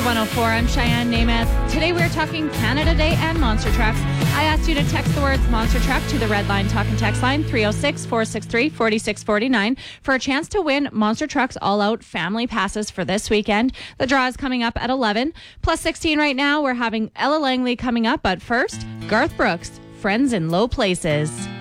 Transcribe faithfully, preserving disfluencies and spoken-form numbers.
one oh four, I'm Cheyenne Namath. Today we're talking Canada Day and monster trucks. I asked you to text the words monster truck to the Red Line Talk and Text line three oh six, four six three, four six four nine for a chance to win Monster Trucks All-Out family passes for this weekend. The draw is coming up at eleven. Plus sixteen right now. We're having Ella Langley coming up, but first, Garth Brooks, Friends in Low Places.